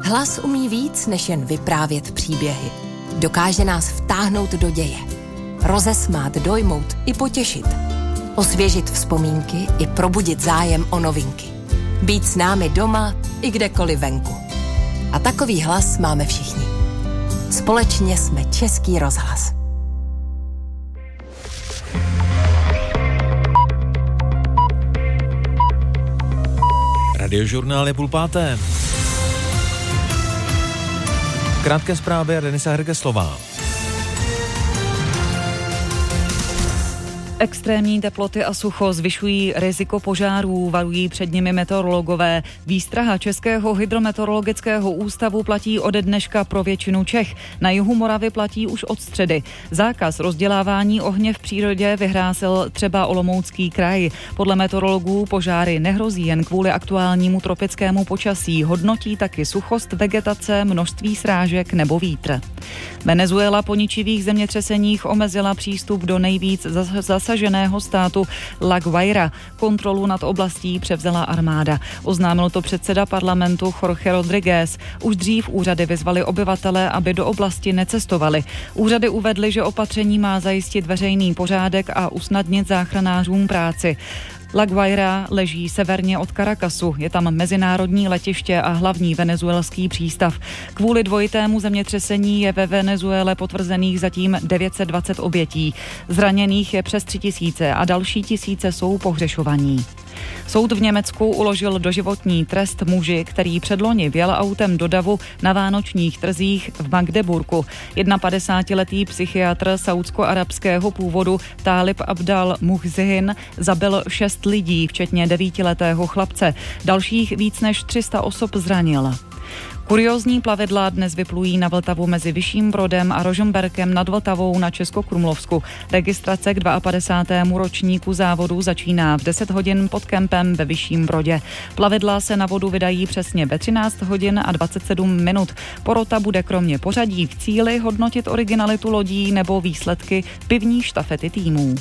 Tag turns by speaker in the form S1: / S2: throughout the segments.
S1: Hlas umí víc, než jen vyprávět příběhy. Dokáže nás vtáhnout do děje. Rozesmát, dojmout i potěšit. Osvěžit vzpomínky i probudit zájem o novinky. Být s námi doma i kdekoliv venku. A takový hlas máme všichni. Společně jsme Český rozhlas.
S2: Radiožurnál je 4:30. Krátké zprávy Denisa Hrgeslová.
S3: Extrémní teploty a sucho zvyšují riziko požárů, varují před nimi meteorologové. Výstraha Českého hydrometeorologického ústavu platí ode dneška pro většinu Čech. Na jihu Moravy platí už od středy. Zákaz rozdělávání ohně v přírodě vyhlásil třeba Olomoucký kraj. Podle meteorologů požáry nehrozí jen kvůli aktuálnímu tropickému počasí. Hodnotí taky suchost vegetace, množství srážek nebo vítr. Venezuela po ničivých zemětřeseních omezila přístup do nejvíc zasaženého státu La Guaira. Kontrolu nad oblastí převzala armáda. Oznámil to předseda parlamentu Jorge Rodríguez. Už dřív úřady vyzvaly obyvatele, aby do oblasti necestovali. Úřady uvedly, že opatření má zajistit veřejný pořádek a usnadnit záchranářům práci. La Guaira leží severně od Caracasu, je tam mezinárodní letiště a hlavní venezuelský přístav. Kvůli dvojitému zemětřesení je ve Venezuele potvrzených zatím 920 obětí. Zraněných je přes 3000 a další tisíce jsou pohřešovaní. Soud v Německu uložil doživotní trest muži, který předloni vjel autem do davu na vánočních trzích v Magdeburku. 51letý psychiatr saúdsko-arabského původu Tálib Abdal Muhzin zabil 6 lidí, včetně 9letého chlapce. Dalších víc než 300 osob zranil. Kuriózní plavidla dnes vyplují na Vltavu mezi Vyšším Brodem a Rožmberkem nad Vltavou na Českokrumlovsku. Registrace k 52. ročníku závodu začíná v 10 hodin pod kempem ve Vyšším Brodě. Plavidla se na vodu vydají přesně ve 13 hodin a 27 minut. Porota bude kromě pořadí v cíli hodnotit originalitu lodí nebo výsledky pivní štafety týmů.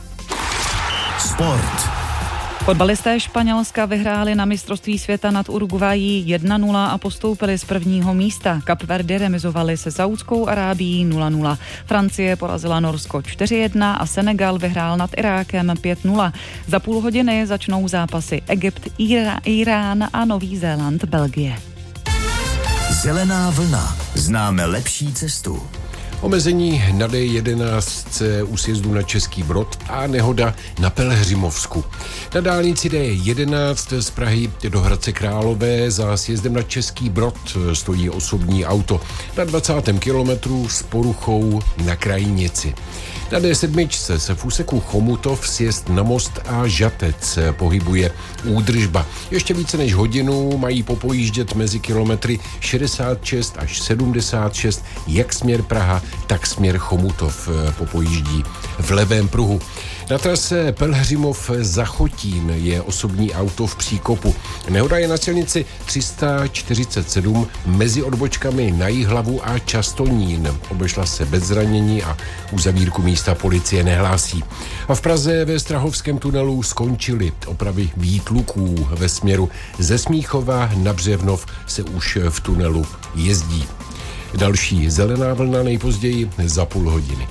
S4: Sport.
S3: Fotbalisté Španělska vyhráli na mistrovství světa nad Uruguayí 1-0 a postoupili z prvního místa. Kapverdy remizovali se Saúdskou Arábií 0-0. Francie porazila Norsko 4-1 a Senegal vyhrál nad Irákem 5-0. Za půl hodiny začnou zápasy Egypt, Irán a Nový Zéland, Belgie.
S4: Zelená vlna. Známe lepší cestu.
S5: Omezení na D11 u sjezdu na Český Brod a nehoda na Pelhřimovsku. Na dálnici D11 z Prahy do Hradce Králové za sjezdem na Český Brod stojí osobní auto. Na 20. kilometru s poruchou na Krajinici. Na D7 se v úseku Chomutov sjezd na Most a Žatec pohybuje údržba. Ještě více než hodinu mají popojíždět mezi kilometry 66 až 76 jak směr Praha, tak směr Chomutov popojíždí v levém pruhu. Na trase Pelhřimov Zachotín je osobní auto v příkopu. Nehoda je na silnici 347 mezi odbočkami na Jihlavu a Častonín. Obešla se bez zranění a uzavírku místa policie nehlásí. A v Praze ve Strahovském tunelu skončily opravy výtluků ve směru ze Smíchova na Břevnov se už v tunelu jezdí. Další zelená vlna nejpozději za půl hodiny.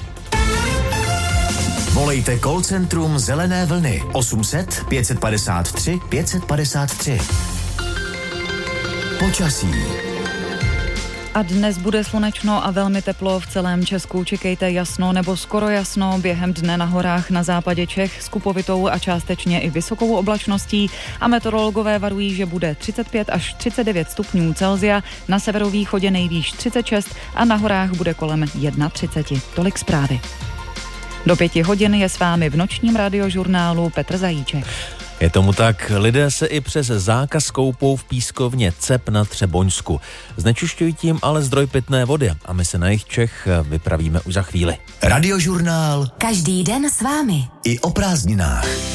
S4: Volejte call centrum Zelené vlny 800 553 553. Počasí.
S3: A dnes bude slunečno a velmi teplo v celém Česku. Čekejte jasno nebo skoro jasno během dne na horách na západě Čech s kupovitou a částečně i vysokou oblačností a meteorologové varují, že bude 35 až 39 stupňů Celsia, na severovýchodě nejvýš 36 a na horách bude kolem 31. Tolik zprávy. Do 5 hodin je s vámi v nočním radiožurnálu Petr Zajíček.
S2: Je tomu tak, lidé se i přes zákaz koupou v pískovně Cep na Třeboňsku. Znečišťují tím ale zdroj pitné vody a my se na jih Čech vypravíme už za chvíli.
S4: Radiožurnál.
S1: Každý den s vámi.
S4: I o prázdninách.